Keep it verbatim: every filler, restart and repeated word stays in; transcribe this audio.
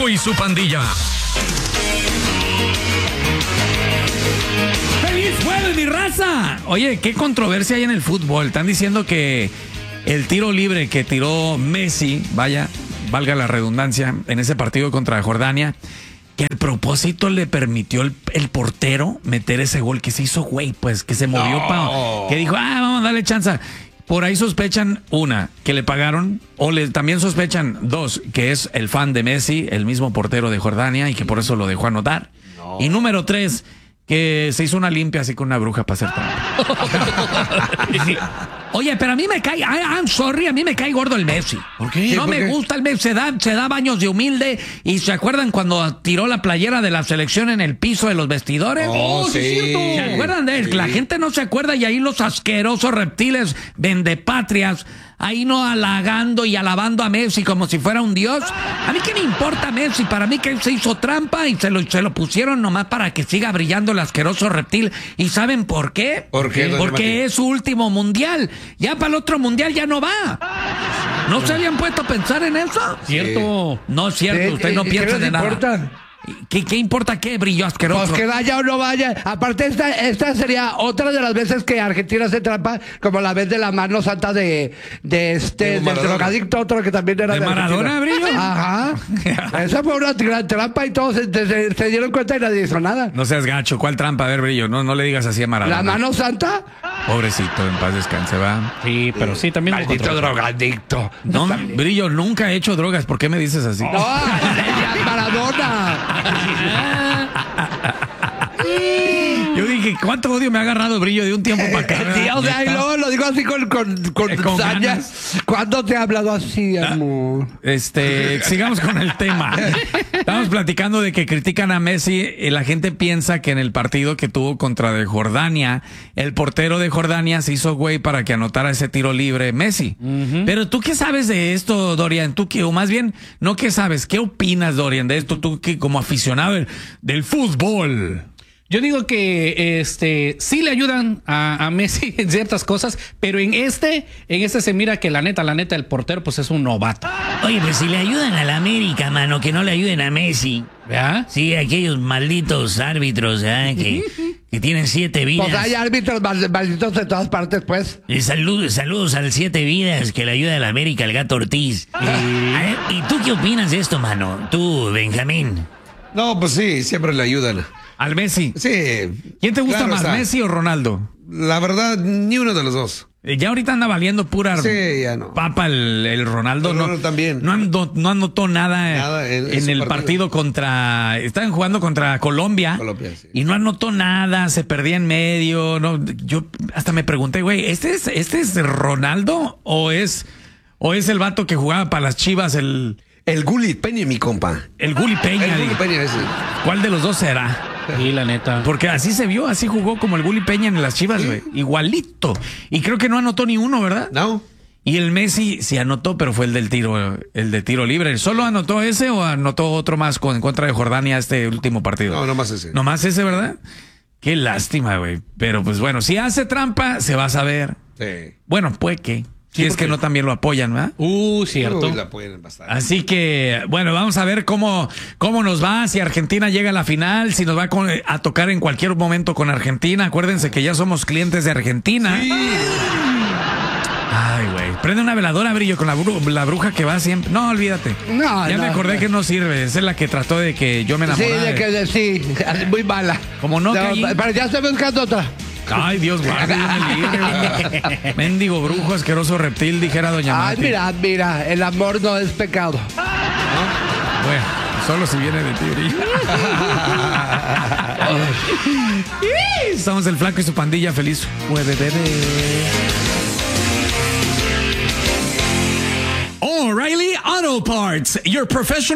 Flaco y su pandilla. ¡Feliz jueves, mi raza! Oye, qué controversia hay en el fútbol. Están diciendo que el tiro libre que tiró Messi, vaya, valga la redundancia, en ese partido contra Jordania, que el propósito le permitió el, el portero meter ese gol que se hizo, güey, pues que se movió, No. pa, que dijo, ah, vamos a darle chance. Por ahí sospechan, una, que le pagaron, o le, también sospechan, dos, que es el fan de Messi, el mismo portero de Jordania, y que por eso lo dejó anotar. No. Y número tres, que se hizo una limpia así con una bruja para hacer trampa. Oye, pero a mí me cae, I, I'm sorry, a mí me cae gordo el Messi. ¿Por qué? No ¿Por me qué? gusta el Messi, se da, se da baños de humilde. ¿Y se acuerdan cuando tiró la playera de la selección en el piso de los vestidores? Oh, sí. ¿Se acuerdan de él? Sí. La gente no se acuerda y ahí los asquerosos reptiles vendepatrias, ahí no halagando y alabando a Messi como si fuera un dios. A mí qué me importa Messi, para mí que se hizo trampa y se lo, se lo pusieron nomás para que siga brillando el asqueroso reptil. ¿Y saben por qué? ¿Por qué, don Porque Martín? es su último mundial. Ya para el otro mundial ya no va. ¿No se habían puesto a pensar en eso? Cierto. No es cierto, usted no ¿Y piensa qué de les nada. importa? ¿Qué, ¿Qué importa qué, brillo asqueroso? Pues que vaya o no vaya. Aparte, esta, esta sería otra de las veces que Argentina hace trampa, como la vez de la mano santa de, de este, De del Maradona. drogadicto, otro que también era ¿De de, Maradona, Argentina. Brillo? Ajá. Esa fue una gran trampa y todos se, se- se dieron cuenta y nadie hizo nada. No seas gacho, ¿cuál trampa? A ver, Brillo, no, no le digas así a Maradona. La mano santa, Pobrecito, en paz descanse, va. Sí, pero sí, también. hubo maldito controversia. drogadicto. No, Brillo, nunca he hecho drogas, ¿por qué me dices así? No, ya Maradona. Yo dije, ¿cuánto odio me ha agarrado Brillo de un tiempo para acá? Sí, o sea, y luego lo digo así con, con, con, Eh, con saña. ganas. ¿Cuándo te he hablado así, amor? Este, sigamos con el tema. Estamos platicando de que critican a Messi y la gente piensa que en el partido que tuvo contra de Jordania, el portero de Jordania se hizo güey para que anotara ese tiro libre Messi. Pero tú qué sabes de esto, Dorian, tú qué, o más bien, no qué sabes, ¿qué opinas, Dorian, de esto tú que como aficionado del, del fútbol? Yo digo que este sí le ayudan a, a Messi en ciertas cosas, pero en este, en este se mira que la neta, la neta, el portero pues es un novato. Oye, pues si le ayudan a la América, mano, que no le ayuden a Messi. ¿Verdad? Sí, aquellos malditos árbitros, ¿eh? que, que tienen siete vidas. Pues hay árbitros mal- malditos de todas partes, pues. Eh, salud- saludos al siete vidas que le ayuda a la América, el Gato Ortiz. A ver, ¿y tú qué opinas de esto, mano? Tú, Benjamín. No, pues sí, siempre le ayudan. Al Messi. Sí. ¿Quién te gusta claro más, está. Messi o Ronaldo? La verdad, ni uno de los dos. Eh, Ya ahorita anda valiendo pura Sí, ya no. papa el, el Ronaldo. El no, Ronaldo también. No, ando- no anotó nada, eh, Nada en- en en su el partido. partido contra... Estaban jugando contra Colombia. Colombia, sí. Y no anotó nada, se perdía en medio. No, yo hasta me pregunté, güey, ¿este es, ¿este es Ronaldo o es, o es el vato que jugaba para las Chivas, el, El Gullit Peña, mi compa. el Gulli Peña? El digo? Gullit Peña ese. ¿Cuál de los dos será? Sí, la neta. Porque así se vio, así jugó como el Gulli Peña en las Chivas, güey. Igualito. Y creo que no anotó ni uno, ¿verdad? No. Y el Messi sí anotó, pero fue el del tiro, el de tiro libre. ¿Solo anotó ese o anotó otro más con, en contra de Jordania este último partido? No, nomás ese. Nomás ese, ¿verdad? Qué lástima, güey. Pero pues bueno, si hace trampa, se va a saber. Sí. Bueno, puede que. Si es que no también lo apoyan, ¿verdad? Uh, cierto. Uy, la apoyan bastante. Así que, bueno, vamos a ver cómo, cómo nos va, si Argentina llega a la final, si nos va con- a tocar en cualquier momento con Argentina. Acuérdense que ya somos clientes de Argentina. Ay, güey. Prende una veladora, Brillo, con la, bru- la bruja que va siempre. No, olvídate. No, ya no, me acordé no. que no sirve. Esa es la que trató de que yo me Sí, enamorara. de que de- sí, muy mala. Como no, No, caí. pero ya estoy buscando otra. Ay, Dios guarde. Dios me libre, güey. Mendigo brujo, asqueroso reptil, dijera doña Ay, Mati. mira, mira, el amor no es pecado. Bueno, solo si viene de ti, Brillo. Somos el Flaco y su pandilla. Feliz jueves, bebé. O'Reilly Auto Parts, your professional